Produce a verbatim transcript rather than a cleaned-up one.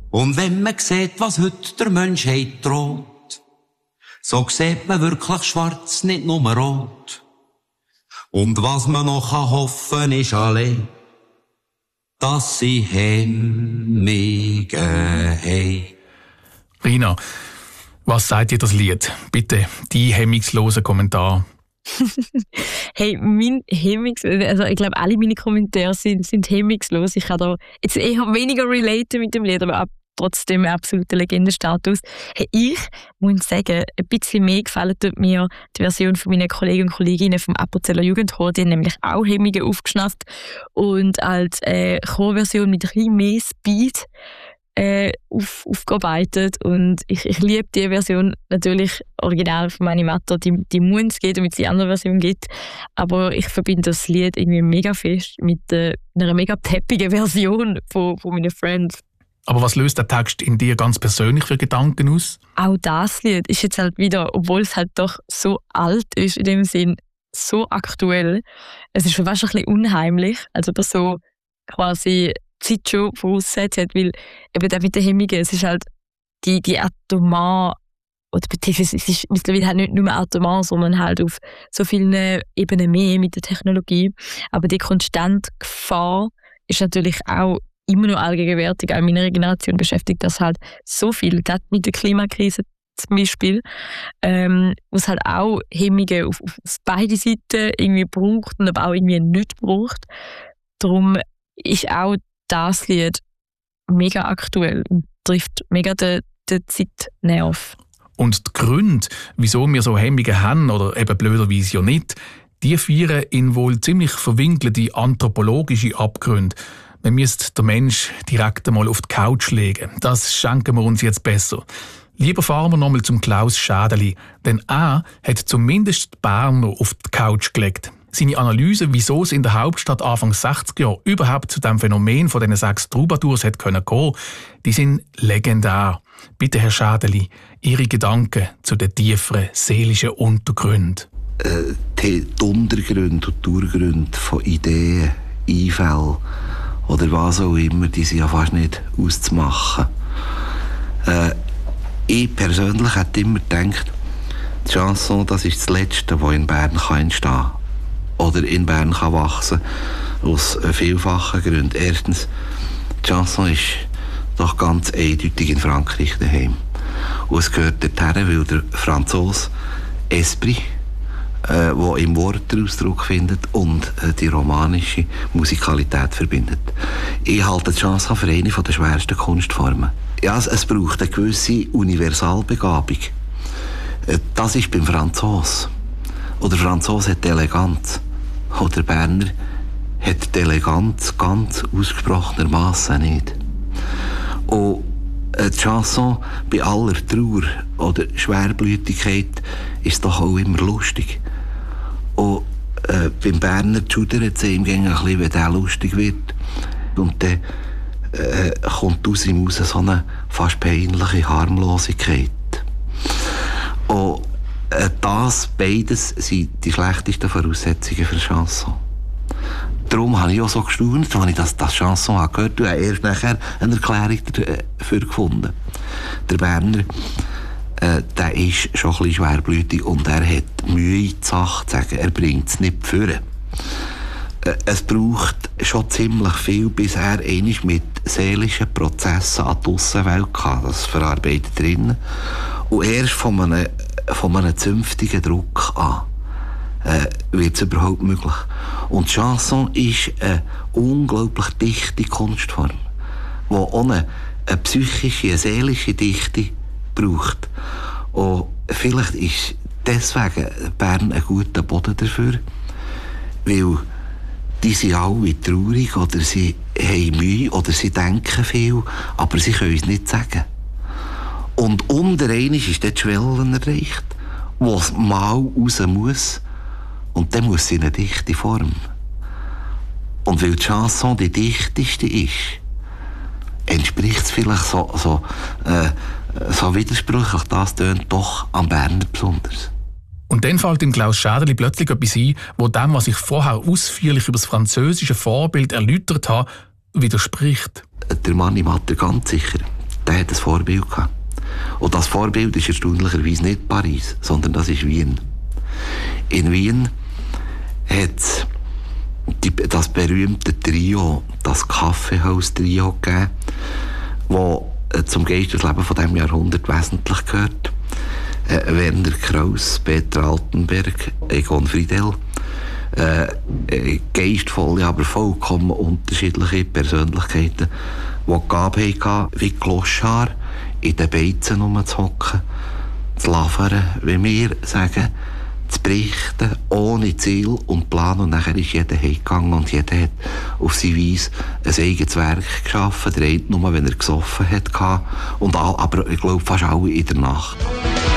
Und wenn man sieht, was heute der Menschheit droht, so sieht man wirklich schwarz, nicht nur rot. Und was man noch hoffen kann, ist allein, dass sie Hemmige haben. Rina, was sagt dir das Lied? Bitte, die hemmungslosen Kommentar. Hey, mein Hemmungs... Also ich glaube, alle meine Kommentare sind, sind hemmungslos. Ich kann da jetzt eher weniger relaten mit dem Lied, aber ab, trotzdem ein absoluter Legendenstatus. Hey, ich muss sagen, ein bisschen mehr gefällt mir die Version von meinen Kollegen und Kolleginnen vom Appenzeller Jugendchor. Die haben nämlich auch Hemmungen aufgeschnappt und als äh, Chorversion mit ein bisschen mehr Speed Äh, auf, aufgearbeitet. Und ich, ich liebe die Version natürlich original von Animator, die, die muss es geben, damit es die andere Version gibt. Aber ich verbinde das Lied irgendwie mega fest mit äh, einer mega peppigen Version von, von meinen Friends. Aber was löst der Text in dir ganz persönlich für Gedanken aus? Auch das Lied ist jetzt halt wieder, obwohl es halt doch so alt ist, in dem Sinn so aktuell. Es ist schon fast ein bisschen unheimlich, also dass so quasi Zeit schon vorausgesetzt hat, weil eben auch mit den Hemmungen, es ist halt die, die atomar, oder beziehungsweise es ist mittlerweile halt nicht nur atomar, sondern halt auf so vielen Ebenen mehr mit der Technologie. Aber die konstante Gefahr ist natürlich auch immer noch allgegenwärtig. Auch meine Generation beschäftigt das halt so viel, gerade mit der Klimakrise zum Beispiel, ähm, was halt auch Hemmungen auf, auf beide Seiten irgendwie braucht und aber auch irgendwie nicht braucht. Darum ist auch das Lied mega aktuell und trifft mega den, den Zeitnerv. Und die Gründe, wieso wir so Hemmungen haben, oder eben blöderweise ja nicht, die führen in wohl ziemlich verwinkelte anthropologische Abgründe. Man müsste den Mensch direkt einmal auf die Couch legen. Das schenken wir uns jetzt besser. Lieber fahren wir nochmal zum Klaus Schädeli, denn er hat zumindest die Berner auf die Couch gelegt. Seine Analyse, wieso es in der Hauptstadt Anfang sechziger Jahre überhaupt zu dem Phänomen von diesen sechs Troubadours hätte kommen können, die sind legendär. Bitte, Herr Schädeli, Ihre Gedanken zu den tieferen seelischen Untergründen. Äh, die Untergründe und die Urgründe von Ideen, Einfällen oder was auch immer, die sind ja fast nicht auszumachen. Äh, ich persönlich hätte immer gedacht, die Chanson, das ist das Letzte, was in Bern entstehen kann. Oder in Bern kann wachsen, aus vielfachen Gründen. Erstens, die Chanson ist doch ganz eindeutig in Frankreich daheim. Und es gehört dorthin, weil der Franzose Esprit, äh, der im Wort den Ausdruck findet und äh, die romanische Musikalität verbindet. Ich halte die Chanson für eine der schwersten Kunstformen. Ja, es, es braucht eine gewisse Universalbegabung. Äh, das ist beim Franzosen. Oder der Franzose hat Eleganz. Oder der Berner hat die Eleganz ganz ausgesprochenermassen nicht. Und die Chanson bei aller Trauer oder Schwerblütigkeit ist doch auch immer lustig. Und äh, beim Berner schudert es ihm ein bisschen, wenn der lustig wird. Und dann äh, kommt aus ihm raus so eine fast peinliche Harmlosigkeit. Und das beides sind die schlechtesten Voraussetzungen für Chanson. Darum habe ich auch so gestaunt, als ich das, das Chanson gehört habe. Ich habe erst nachher eine Erklärung dafür gefunden. Der Berner, äh, der ist schon ein bisschen schwerblütig und er hat Mühe, die Sache zu sagen. Er bringt es nicht vor. Äh, es braucht schon ziemlich viel, bis er einmal mit seelischen Prozessen an die Aussenwelt kann. Das verarbeitet drinnen. Und erst von einem von einem zünftigen Druck an äh, wird es überhaupt möglich. Und die Chanson ist eine unglaublich dichte Kunstform, die ohne eine psychische, eine seelische Dichte braucht. Und vielleicht ist deswegen Bern ein guter Boden dafür, weil die sind alle traurig oder sie haben Mühe oder sie denken viel, aber sie können es nicht sagen. Und unter einmal ist dort die Schwelle erreicht, wo es mal raus muss. Und dann muss sie in eine dichte Form. Und weil die Chanson die dichteste ist, entspricht es vielleicht so, so, äh, so widersprüchlich, das tönt doch am Berner besonders. Und dann fällt dem Klaus Schädeli plötzlich etwas ein, wo dem, was ich vorher ausführlich über das französische Vorbild erläutert habe, widerspricht. Der Mann im Alter, ganz sicher. der hat ein Vorbild gehabt. Und das Vorbild ist erstaunlicherweise nicht Paris, sondern das ist Wien. In Wien hat es das berühmte Trio, das Kaffeehaus-Trio gegeben, das zum Geistesleben von diesem Jahrhundert wesentlich gehört. Äh, Werner Kraus, Peter Altenberg, Egon Friedel. Äh, geistvolle, aber vollkommen unterschiedliche Persönlichkeiten, die die Gabe hatten, wie Clochard in den Beizen rumzuhocken, zu lavern, wie wir sagen, zu berichten, ohne Ziel und Plan. Und nachher ist jeder heimgegangen und jeder hat auf seine Weise ein eigenes Werk geschaffen. Der eine nur, wenn er gesoffen hat. Und all, aber ich glaube fast alle in der Nacht.